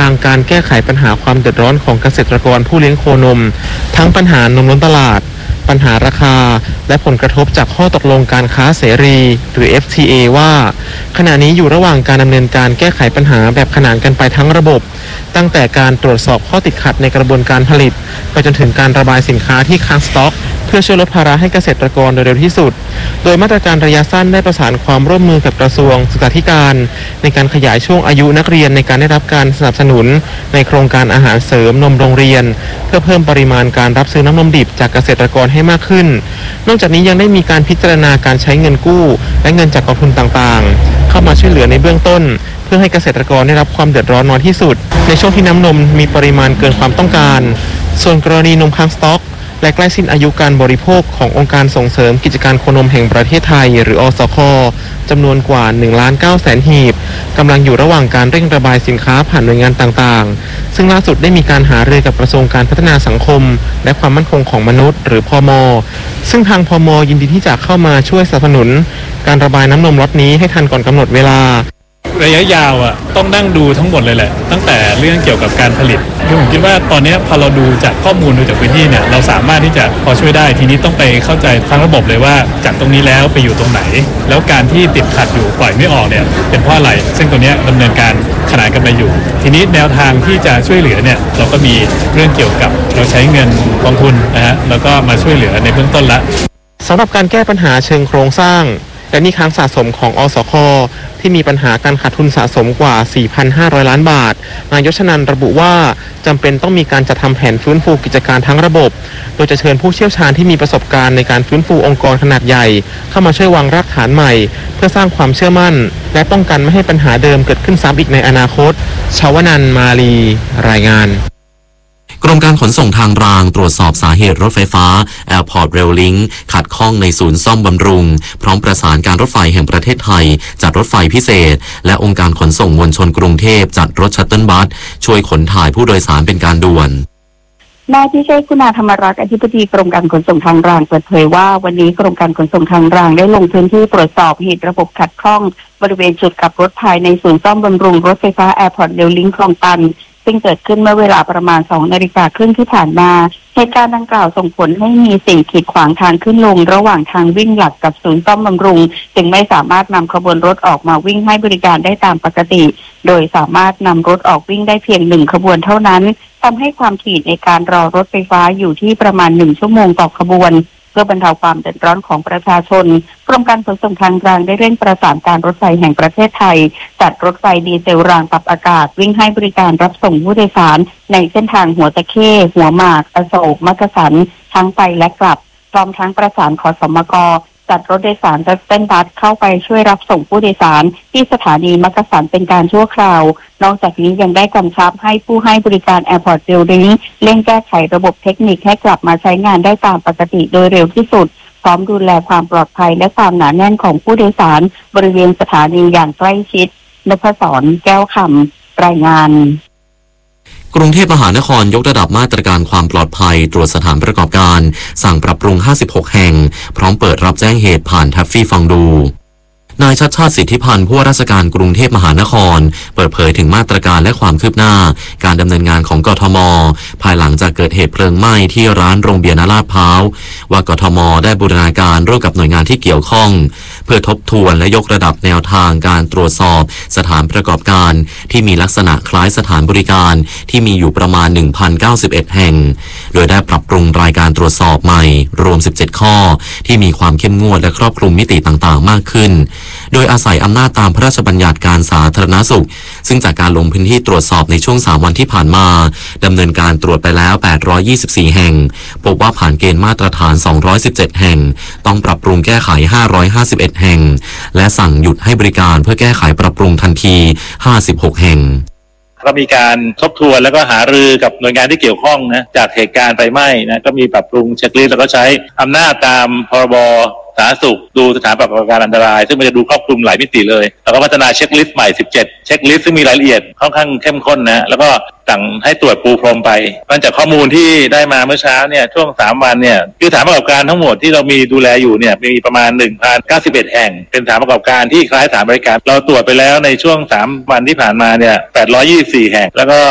างการแก้ไขปัญหาความเดือดร้อนของเกษตรกรผู้เลี้ยงโคนมทั้งปัญหานมล้นตลาดปัญหาราคาและผลกระทบจากข้อตกลงการค้าเสรีหรือ FTA ว่าขณะนี้อยู่ระหว่างการดำเนินการแก้ไขปัญหาแบบขนานกันไปทั้งระบบตั้งแต่การตรวจสอบข้อติดขัดในกระบวนการผลิตไปจนถึงการระบายสินค้าที่ค้างสต็อกเพื่อช่วยลดภาระให้เกษตรกรโดยเร็วที่สุดโดยมาตรการระยะสั้นได้ประสานความร่วมมือกับกระทรวงศึกษาธิการในการขยายช่วงอายุนักเรียนในการได้รับการสนับสนุนในโครงการอาหารเสริมนมโรงเรียนเพื่อเพิ่มปริมาณการรับซื้อน้ำนมดิบจากเกษตรกรให้มากขึ้นนอกจากนี้ยังได้มีการพิจารณาการใช้เงินกู้และเงินจากกองทุนต่างๆเข้ามาช่วยเหลือในเบื้องต้นเพื่อให้เกษตรกรได้รับความเดือดร้อนน้อยที่สุดในช่วงที่น้ำนมมีปริมาณเกินความต้องการส่วนกรณีนมค้างสต็อกและใกล้สิ้นอายุการบริโภคขององค์การส่งเสริมกิจการโคนมแห่งประเทศไทยหรืออสค.จำนวนกว่า 1,900,000 หีบกำลังอยู่ระหว่างการเร่งระบายสินค้าผ่านหน่วยงานต่างๆซึ่งล่าสุดได้มีการหารือกับกระทรวงการพัฒนาสังคมและความมั่นคงของมนุษย์หรือพม.ซึ่งทางพม.ยินดีที่จะเข้ามาช่วยสนับสนุนการระบายน้ำนมล็อตนี้ให้ทันก่อนกำหนดเวลาระยะยาวต้องนั่งดูทั้งหมดเลยแหละตั้งแต่เรื่องเกี่ยวกับการผลิตคือผมคิดว่าตอนนี้พอเราดูจากข้อมูลดูจากพื้นที่เนี่ยเราสามารถที่จะพอช่วยได้ทีนี้ต้องไปเข้าใจทั้งระบบเลยว่าจากตรงนี้แล้วไปอยู่ตรงไหนแล้วการที่ติดขัดอยู่ปล่อยไม่ออกเนี่ยเป็นเพราะอะไรซึ่งตัวนี้ดำเนินการขนานกันไปอยู่ทีนี้แนวทางที่จะช่วยเหลือเนี่ยเราก็มีเรื่องเกี่ยวกับเราใช้เงินกองทุนนะฮะแล้วก็มาช่วยเหลือในเบื้องต้นละสำหรับการแก้ปัญหาเชิงโครงสร้างและหนี้ค้างสะสมของอสค.ที่มีปัญหาการขาดทุนสะสมกว่า 4,500 ล้านบาทนายกชนันท์ระบุว่าจำเป็นต้องมีการจัดทำแผนฟื้นฟูกิจการทั้งระบบโดยจะเชิญผู้เชี่ยวชาญที่มีประสบการณ์ในการฟื้นฟูองค์กรขนาดใหญ่เข้ามาช่วยวางรากฐานใหม่เพื่อสร้างความเชื่อมั่นและป้องกันไม่ให้ปัญหาเดิมเกิดขึ้นซ้ำอีกในอนาคตชวนันท์มาลีรายงานกรมการขนส่งทางรางตรวจสอบสาเหตุรถไฟฟ้า Airport Rail Link ขัดข้องในศูนย์ซ่อมบำรุงพร้อมประสานการรถไฟแห่งประเทศไทยจัดรถไฟพิเศษและองค์การขนส่งมวลชนกรุงเทพจัดรถชัตเติลบัสช่วยขนถ่ายผู้โดยสารเป็นการด่วนนายพิเชษฐ์คุณาธรรมรักษ์อธิบดีกรมการขนส่งทางรางเปิดเผยว่าวันนี้กรมการขนส่งทางรางได้ลงพื้นที่ตรวจสอบเหตุระบบขัดข้องบริเวณจุดกลับรถภายในศูนย์ซ่อมบำรุงรถไฟฟ้า Airport Rail Link คลองตันซึ่งเกิดขึ้นเมื่อเวลาประมาณ 2:30 น.ที่ผ่านมาเหตุการณ์ดังกล่าวส่งผลให้มีสิ่งกีดขวางทางขึ้นลงระหว่างทางวิ่งหลักกับศูนย์ซ่อมบำรุงจึงไม่สามารถนำขบวนรถออกมาวิ่งให้บริการได้ตามปกติโดยสามารถนำรถออกวิ่งได้เพียง1ขบวนเท่านั้นทำให้ความถี่ในการรอรถไฟฟ้าอยู่ที่ประมาณ1ชั่วโมงต่อขบวนเพื่อบรรเทาความเดือดร้อนของประชาชนกรมการขนส่งทางรางได้เร่งประสานการรถไฟแห่งประเทศไทยจัดรถไฟดีเซลรางปรับอากาศวิ่งให้บริการรับส่งผู้โดยสารในเส้นทางหัวตะเข้หัวหมากอโศกมักกะสันทั้งไปและกลับพร้อมทั้งประสานขสมกจัดรถโดยสารจัดเส้นบัสเข้าไปช่วยรับส่งผู้โดยสารที่สถานีมักกะสันเป็นการชั่วคราวนอกจากนี้ยังได้กำชับให้ผู้ให้บริการ Airport Rail Link เร่งแก้ไขระบบเทคนิคให้กลับมาใช้งานได้ตามปกติโดยเร็วที่สุดพร้อมดูแลความปลอดภัยและความหนาแน่นของผู้โดยสารบริเวณสถานีอย่างใกล้ชิดนพศรแก้วคำรายงานกรุงเทพมหานครยกระดับมาตรการความปลอดภัยตรวจสถานประกอบการสั่งปรับปรุง56แห่งพร้อมเปิดรับแจ้งเหตุผ่านแท็บฟี่ฟังดูนายชัชชาติสิทธิพันธ์ผู้ว่าราชการกรุงเทพมหานครเปิดเผยถึงมาตรการและความคืบหน้าการดำเนินงานของกทม.ภายหลังจากเกิดเหตุเพลิงไหม้ที่ร้านโรงเบียร์ณลาดพร้าวว่ากทม.ได้บูรณาการร่วมกับหน่วยงานที่เกี่ยวข้องเพื่อทบทวนและยกระดับแนวทางการตรวจสอบสถานประกอบการที่มีลักษณะคล้ายสถานบริการที่มีอยู่ประมาณ 1,091 แห่งโดยได้ปรับปรุงรายการตรวจสอบใหม่รวม17ข้อที่มีความเข้มงวดและครอบคลุมมิติต่างๆมากขึ้นโดยอาศัยอำนาจตามพระราชบัญญัติการสาธารณสุขซึ่งจากการลงพื้นที่ตรวจสอบในช่วง3วันที่ผ่านมาดำเนินการตรวจไปแล้ว824แห่งพบว่าผ่านเกณฑ์มาตรฐาน217แห่งต้องปรับปรุงแก้ไข551แห่งและสั่งหยุดให้บริการเพื่อแก้ไขปรับปรุงทันที56แห่งก็มีการทบทวนแล้วก็หารือกับหน่วยงานที่เกี่ยวข้องนะจากเหตุการณ์ไฟไหม้นะก็มีปรับปรุงเช็คลิสต์แล้วก็ใช้อำนาจตามพรบสาธารณสุขดูสถานประกอบการอันตรายซึ่งมันจะดูครอบคลุมหลายมิติเลยแล้วก็พัฒนาเช็คลิสต์ใหม่17เช็คลิสต์ซึ่งมีรายละเอียดค่อนข้างเข้มข้นนะแล้วก็สั่งให้ตรวจปูพรมไปมันจากข้อมูลที่ได้มาเมื่อเช้าเนี่ยช่วง3วันเนี่ยคือสถานประกอบการทั้งหมดที่เรามีดูแลอยู่เนี่ยมีประมาณ 1,091 แห่งเป็นสถานประกอบการที่คล้ายสถานบริการเราตรวจไปแล้วในช่วง3วันที่ผ่านมาเนี่ย824แห่งแล้วก็